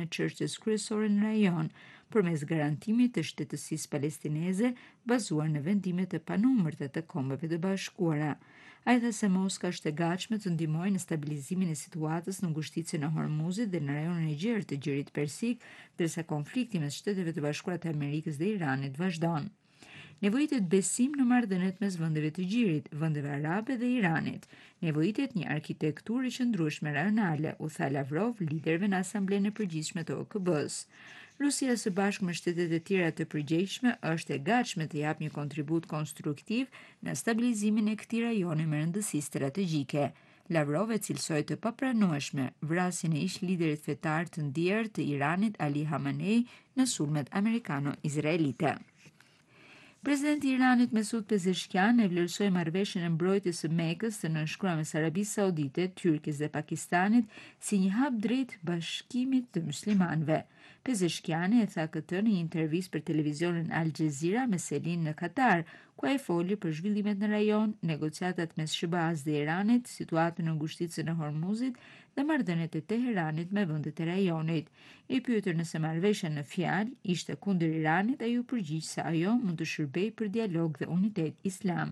e çështjes kryesore në rajon, përmes garantimit të shtetësisë palestineze bazuar në vendimet e panumërta të Kombeve të Bashkuara. Ai tha se Moska është e gatshme të ndihmojë në stabilizimin e situatës në ngushticën e Hormuzit dhe në rajonin e gjerë të Gjirit Persik, ndërsa konflikti mes Shteteve të Bashkuara të Amerikës dhe Iranit vazhdon. Nevojitet besim në marrëdhëniet mes vendeve të Gjirit, vendeve arabe dhe Iranit. Nevojitet një arkitekturë e qëndrueshme rajonale, u tha Lavrov liderëve në Asamblenë e Përgjithshme të OKB-s. Rusia së bashku me shtetet e tjera të përgjegjshme është e gatshme të japë një kontribut konstruktiv në stabilizimin e këtij rajoni me rëndësi strategjike. Lavrov e cilësoi të papranueshme vrasjen e ish liderit fetar të ndjer të Iranit Ali Khamenei në sulmet amerikano-izraelite. Presidenti i Iranit Mesud Pezeshkian e vlerësoi marrëveshjen e mbrojtjes së Mekës të nënshkruar mes Arabisë Saudite, Tyrkisë dhe Pakistanit si një hap drejt bashkimit të muslimanëve. Pezeshkiani e tha këtë në një intervistë për televizionin Al Jazeera me Selin në Katar, ku ai foli për zhvillimet në rajon, negociatat mes SBA-s dhe Iranit, situatën në ngushticën e Hormuzit dhe marrëdhëniet e Teheranit me vendet e rajonit. I pyetur nëse marrëveshja në fjalë ishte kundër Iranit, ai u përgjigj se ajo mund të shërbejë për dialog dhe unitet islam.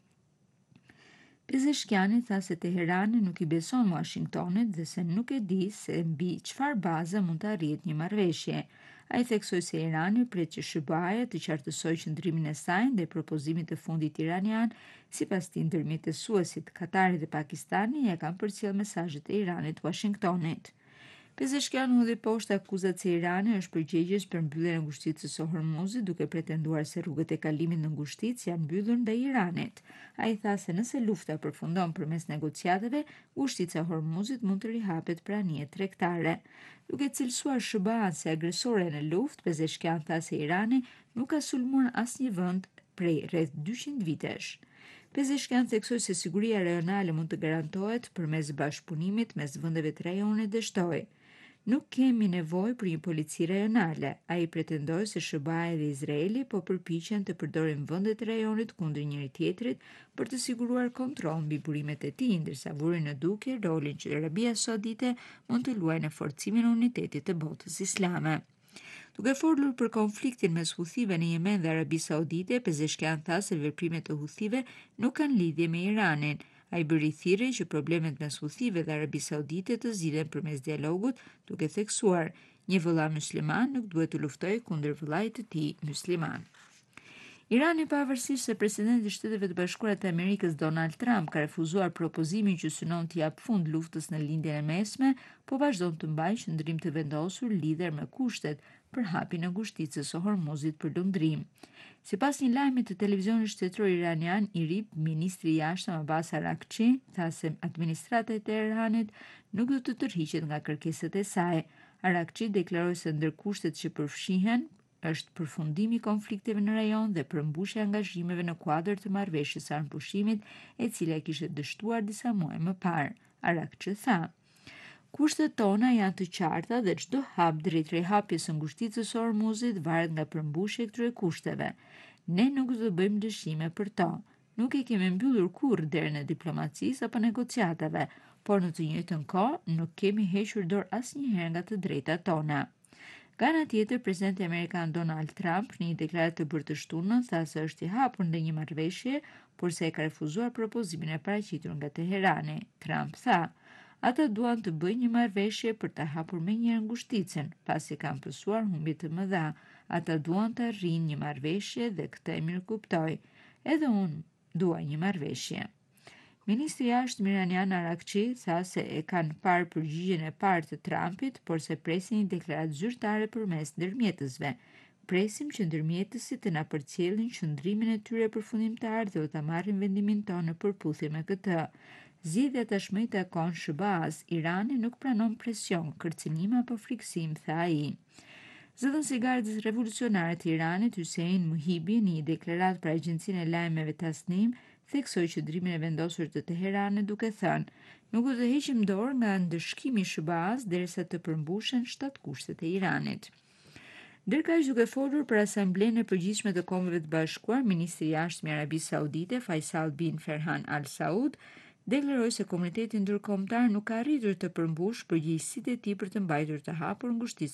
Pezeshkiani tha se Teherani nuk i beson Washingtonit dhe se nuk e di se mbi çfarë baze mund të arrihet një marrëveshje. Ai theksoi se Irani pret që SBA-ja të qartësojë qëndrimin e saj ndaj propozimit të fundit iranian, sipas tij ndërmjetësuesit Katari dhe Pakistani ja kanë përcjellë mesazhet e Iranit Washingtonit. Pezeshkian hodhi poshtë akuzat se Irani është përgjegjës për mbylljen e ngushticës së Hormuzit, duke pretenduar se rrugët e kalimit në ngushticë janë mbyllur ndaj Iranit. Ai tha se nëse lufta përfundon përmes negociatave, ngushtica e Hormuzit mund të rihapet për anije tregtare. Duke cilësuar SBA-n si agresore në luftë, Pezeshkian tha se Irani nuk ka sulmuar asnjë vend prej rreth 200 vitesh. Pezeshkian theksoi se siguria rajonale mund të garantohet përmes bashkëpunimit mes vendeve të rajonit dhe shtoi: "Nuk kemi nevojë për një polici rajonale." Ai pretendoi se SBA-ja dhe Izraeli po përpiqen të përdorin vendet e rajonit kundër njëri tjetrit për të siguruar kontroll mbi burimet e tij, ndërsa vurin në dukje rolin që Arabia Saudite mund të luajë në forcimin e unitetit të botës islame. Duke folur për konfliktin mes Huthive në Yemen dhe Arabisë Saudite, Pezeshkian tha se veprimet e Huthive nuk kanë lidhje me Iranin. Ai bëri thirrje që problemet mes Huthive dhe Arabisë Saudite të zgjidhen përmes dialogut, duke theksuar: "Një vëlla musliman nuk duhet të luftojë kundër vëllait të tij musliman." Irani, pavarësisht se presidenti i Shteteve të Bashkuara të Amerikës Donald Trump ka refuzuar propozimin që synon të japë fund luftës në lindjen e mesme, po vazhdon të mbajë qëndrim të vendosur lidher me kushtet për hapjen e ngushticës së Hormuzit për lundrim. Sipas një lajmi të televizionit shtetëror iranian, i ri ministri i jashtëm Abbas Araghchi tha se administrata e Teheranit nuk do të tërhiqet nga kërkesat e saj. Araghchi deklaroi se ndër kushtet që përfshihen është përfundimi i konflikteve në rajon dhe përmbushja e angazhimeve në kuadër të marrëveshjes së armpushimit, e cila kishte dështuar disa muaj më parë. Araghchi tha: "Kushtet tona janë të qarta dhe çdo hap drejt rihapjes së ngushticës së Hormuzit varet nga përmbushja e këtyre kushteve. Ne nuk do të bëjmë lëshime për to. Nuk e kemi mbyllur kurrë derën e diplomacisë apo negociatave, por në të njëjtën kohë nuk kemi hequr dorë asnjëherë nga të drejtat tona." Nga ana tjetër, presidenti amerikan Donald Trump në një deklaratë të bërë të shtunën tha se është i hapur ndaj një marrëveshje, por se e ka refuzuar propozimin e paraqitur nga Teherani. Trump tha: "Ata duan të bëjnë një marrëveshje për të hapur menjëherë ngushticën, pasi kanë pësuar humbje të mëdha. Ata duan të arrijnë një marrëveshje dhe këtë e mirëkuptoj. Edhe unë dua një marrëveshje." Ministri i jashtëm iranian Araghchi tha se e kanë parë përgjigjen e parë të Trumpit, por se presin një deklaratë zyrtare përmes ndërmjetësve. "Presim që ndërmjetësit të na përcjellin qëndrimin e tyre përfundimtar dhe do ta marrin vendimin tonë në përputhje me këtë. Zgjedhja tashmë i takon SBA-s. Irani nuk pranon presion, kërcënim apo friksim", tha ai. Zëdhënësi i Gardës Revolucionare të Iranit, Hussein Muhibi, në një deklaratë për agjencinë e lajmeve Tasnim, theksoi qëndrimin e vendosur të Teheranit duke thënë: "Nuk do të heqim dorë nga ndëshkimi i SBA-s derisa të përmbushen 7 kushtet e Iranit." Ndërkaq, duke folur për Asamblenë e Përgjithshme të Kombeve të Bashkuar, ministri i jashtëm i Arabisë Saudite, Faisal bin Ferhan Al Saud, deklaroi se komuniteti ndërkombëtar nuk ka arritur të përmbushë përgjegjësitë e tij për të mbajtur të hapur ngushticën